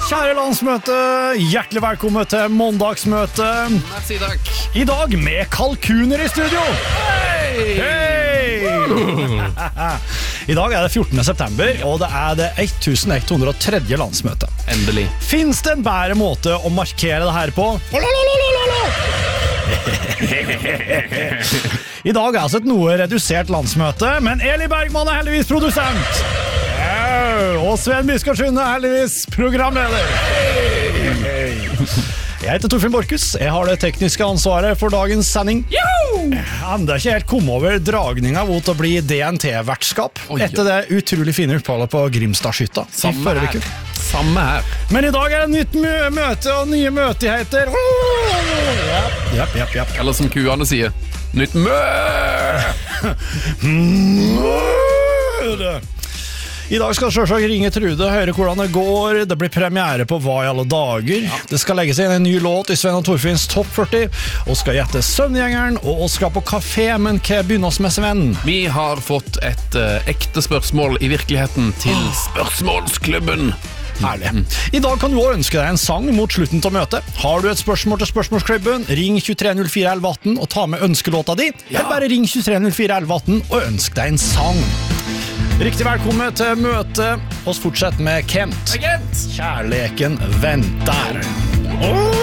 Kjære landsmøte, hjertelig velkommen til måndagsmøte. Merci, takk. I dag med kalkuner i studio. Hei! I dag er det 14. september, og det er det 1103. landsmøtet. Endelig. Finns det en bedre måte å markere det her på? I dag er altså et noe redusert landsmøte, men Eli Bergman er heldigvis produsent. Og Sven Biskardsen er heldigvis programleder. Jeg heter Torfinn Borchhus. Jeg har det tekniske ansvaret for dagens sending. Han er ikke helt kommet over dragninga mot å bli DNT-vertskap etter det utrolig fine oppholdet på Grimstadshytta. Samme her. Men i dag er det nytt møte og nye møtigheter. Japp. Eller som kuene sier, nytt I dag skal selvsagt ringe Trude, høre hvordan det går. Det blir premiere på Hva i alle dager. Det skal legges inn en ny låt i Sven og Torfinns Topp 40, og skal gjette Søvngjengeren, og skal på kafé, men hva begynner oss med, Sven? Vi har fått et ekte spørsmål i virkeligheten til Spørsmålsklubben. Herlig. I dag kan du også ønske deg en sang mot slutten til møtet. Har du et spørsmål til Spørsmålsklubben, ring 2304 1118 og ta med ønskelåta di. Eller bare ring 2304 1118 og ønsk deg en sang. Riktig velkommen til møte. Oss fortsett med Kent. Kjærleken venter.